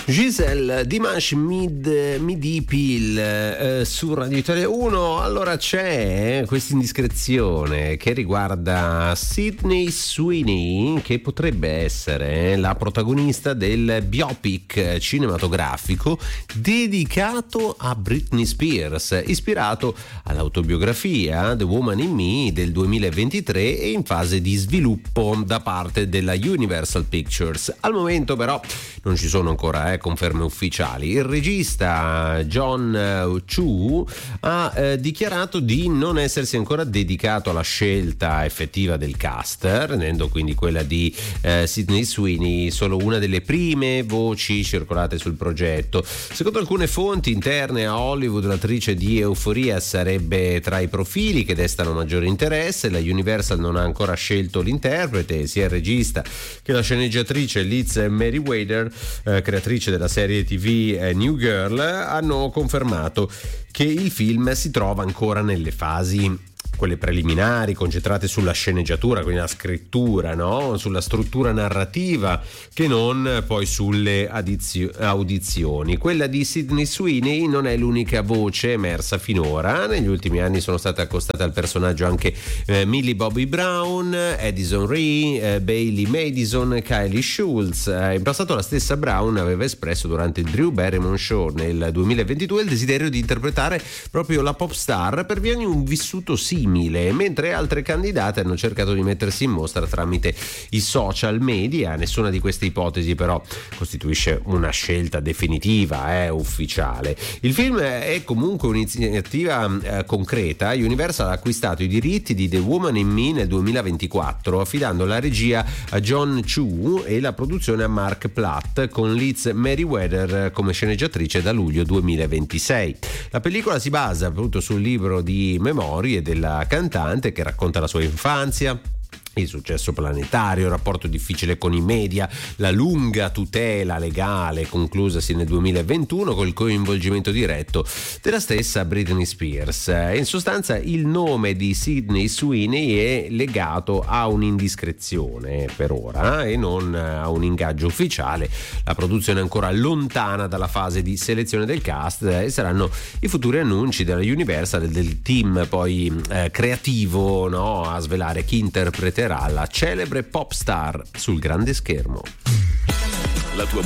Giselle, Dimanche Midi Pil su Radio Italia 1. Allora c'è questa indiscrezione che riguarda Sydney Sweeney, che potrebbe essere la protagonista del biopic cinematografico dedicato a Britney Spears, ispirato all'autobiografia The Woman in Me del 2023 e in fase di sviluppo da parte della Universal Pictures. Al momento però non ci sono ancora conferme ufficiali. Il regista John Chu ha dichiarato di non essersi ancora dedicato alla scelta effettiva del cast, rendendo quindi quella di Sydney Sweeney solo una delle prime voci circolate sul progetto. Secondo alcune fonti interne a Hollywood, l'attrice di Euphoria sarebbe tra i profili che destano maggiore interesse. La Universal non ha ancora scelto l'interprete. Sia il regista che la sceneggiatrice Liz Meriwether, creatrice della serie TV New Girl, hanno confermato che il film si trova ancora nelle fasi quelle preliminari, concentrate sulla sceneggiatura, quindi la scrittura, no? Sulla struttura narrativa, che non poi sulle audizioni. Quella di Sydney Sweeney non è l'unica voce emersa finora. Negli ultimi anni sono state accostate al personaggio anche Millie Bobby Brown, Addison Rae, Bailey Madison, Kylie Schultz. In passato la stessa Brown aveva espresso durante il Drew Barrymore Show nel 2022 il desiderio di interpretare proprio la pop star per via di un vissuto simile, mentre altre candidate hanno cercato di mettersi in mostra tramite i social media. Nessuna di queste ipotesi però costituisce una scelta definitiva, ufficiale. Il film è comunque un'iniziativa concreta. Universal ha acquistato i diritti di The Woman in Me nel 2024, affidando la regia a John Chu e la produzione a Mark Platt, con Liz Meriwether come sceneggiatrice da luglio 2026. La pellicola si basa appunto sul libro di memorie della cantante, che racconta la sua infanzia, il successo planetario, il rapporto difficile con i media, la lunga tutela legale conclusasi nel 2021 col coinvolgimento diretto della stessa Britney Spears. In sostanza il nome di Sydney Sweeney è legato a un'indiscrezione per ora e non a un ingaggio ufficiale. La produzione è ancora lontana dalla fase di selezione del cast e saranno i futuri annunci della Universal, del team poi creativo, no, a svelare chi interpreterà la celebre pop star sul grande schermo. La tua